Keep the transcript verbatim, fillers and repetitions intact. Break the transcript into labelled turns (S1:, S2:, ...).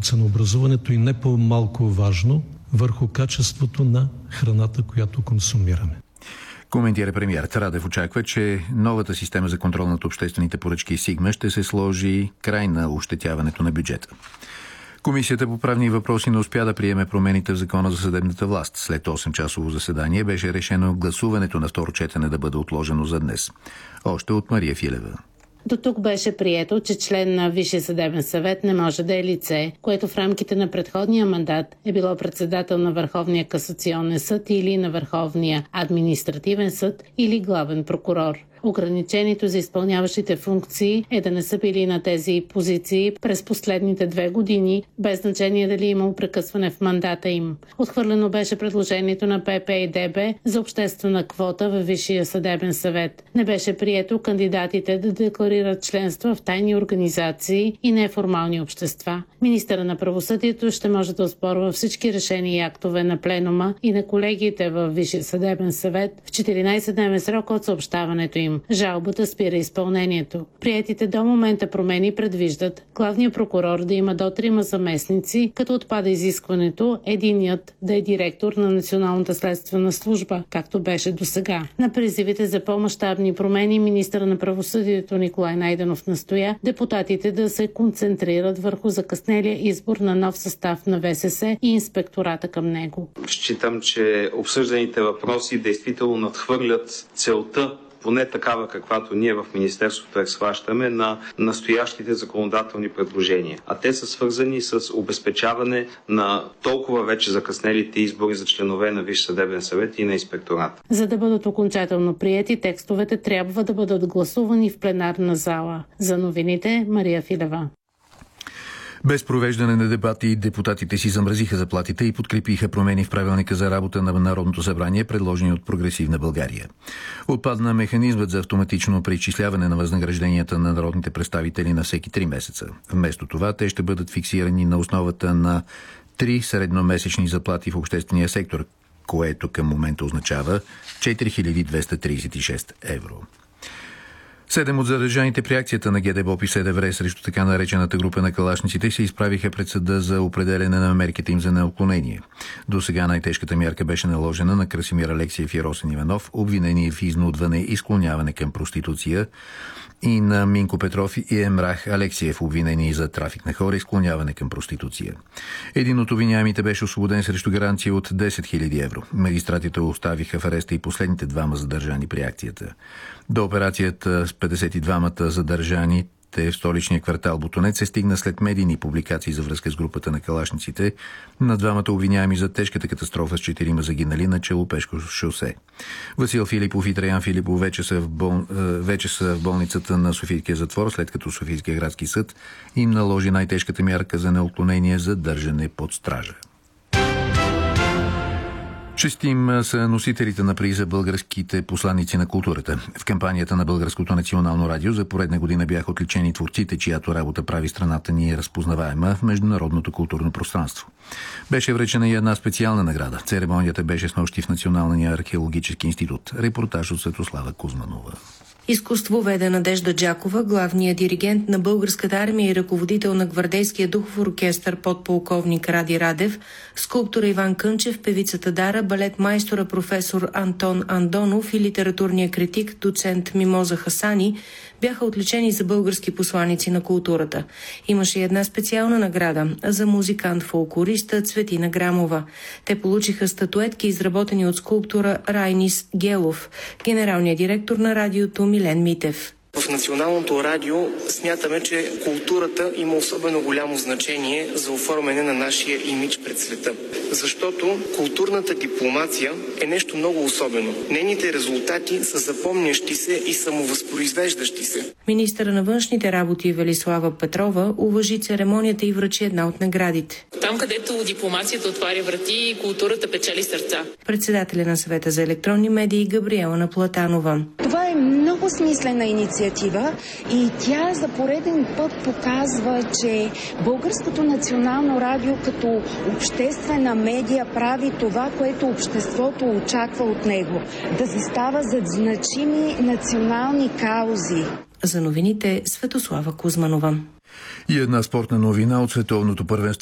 S1: ценообразуването и не по-малко важно върху качеството на храната, която консумираме.
S2: Коментира премиерът Радев. Очаква, че новата система за контрол над обществените поръчки Сигма ще се сложи край на ощетяването на бюджета. Комисията по правни въпроси не успя да приеме промените в Закона за съдебната власт. След осем-часово заседание беше решено гласуването на второ четене да бъде отложено за днес. Още от Мария Филева.
S3: До тук беше прието, че член на Висшия съдебен съвет не може да е лице, което в рамките на предходния мандат е било председател на Върховния касационен съд или на Върховния административен съд или главен прокурор. Ограничението за изпълняващите функции е да не са били на тези позиции през последните две години, без значение дали има прекъсване в мандата им. Отхвърлено беше предложението на ПП и ДБ за обществена квота във Висшия съдебен съвет. Не беше прието кандидатите да декларират членства в тайни организации и неформални общества. Министъра на правосъдието ще може да оспорва всички решения и актове на пленума и на колегиите във Висшия съдебен съвет в четиринайсетдневен срок от съобщаването им. Жалбата спира изпълнението. Приетите до момента промени предвиждат главният прокурор да има до трима заместници, като отпада изискването единият да е директор на Националната следствена служба, както беше досега. На призивите за по-мащабни промени министъра на правосъдието Николай Найденов настоя депутатите да се концентрират върху закъснелия избор на нов състав на ВСС и инспектората към него.
S4: Считам, че обсъжданите въпроси действително надхвърлят целта, поне такава, каквато ние в Министерството я схващаме, на настоящите законодателни предложения. А те са свързани с обезпечаване на толкова вече закъснелите избори за членове на Висш съдебен съвет и на инспектората.
S3: За да бъдат окончателно приети, текстовете трябва да бъдат гласувани в пленарна зала. За новините, Мария Филева.
S2: Без провеждане на дебати, депутатите си замразиха заплатите и подкрепиха промени в правилника за работа на Народното събрание, предложени от Прогресивна България. Отпадна механизмът за автоматично преизчисляване на възнагражденията на народните представители на всеки три месеца. Вместо това, те ще бъдат фиксирани на основата на три средномесечни заплати в обществения сектор, което към момента означава четири хиляди двеста тридесет и шест евро. Седем от задържаните при акцията на ГДБОП и СДВР срещу така наречената група на калашниците се изправиха пред съда за определене на мерките им за неотклонение. До сега най-тежката мярка беше наложена на Красимир Алексиев и Росен Иванов, обвинени в изнудване и склоняване към проституция, и на Минко Петров и Емрах Алексиев, обвинени за трафик на хора и склоняване към проституция. Един от обвиняемите беше освободен срещу гаранция от десет хиляди евро. Магистратите оставиха в ареста и последните двама задържани при акцията. До операцията с петдесет и двамата задържани в столичния квартал Ботонец се стигна след медийни публикации за връзка с групата на калашниците на двамата обвиняеми за тежката катастрофа с четирима загинали на Челопешко шосе. Васил Филипов и Траян Филипов вече са, в бол... вече са в болницата на Софийския затвор, след като Софийския градски съд им наложи най-тежката мярка за неотклонение за държане под стража. Шестим са носителите на приза българските посланици на културата. В кампанията на Българското национално радио за поредна година бяха отличени творците, чиято работа прави страната ни разпознаваема в международното културно пространство. Беше връчена и една специална награда. Церемонията беше снощи в Националния археологически институт. Репортаж от Светослава Кузманова.
S5: Изкуствоведе Надежда Джакова, главният диригент на Българската армия и ръководител на Гвардейския духов оркестър подполковник Ради Радев, скулптора Иван Кънчев, певицата Дара, балет майстора професор Антон Андонов и литературния критик доцент Мимоза Хасани бяха отличени за български посланици на културата. Имаше една специална награда за музикант-фолклориста Цветина Грамова. Те получиха статуетки, изработени от скулптора Райнис Гелов, генералният директор на радиото Милен Митев.
S6: В Националното радио смятаме, че културата има особено голямо значение за оформяне на нашия имидж пред света. Защото културната дипломация е нещо много особено. Нейните резултати са запомнящи се и самовъзпроизвеждащи се.
S5: Министъра на външните работи Велислава Петрова уважи церемонията и връчи една от наградите.
S7: Там, където дипломацията отваря врати, културата печели сърца.
S5: Председателя на Съвета за електронни медии Габриела Наплатанова.
S8: Това е много смислена инициатива и тя за пореден път показва, че Българското национално радио като обществена медия прави това, което обществото очаква от него. Да застава зад значими национални каузи.
S5: За новините Светослава Кузманова.
S2: И една спортна новина от световното първенство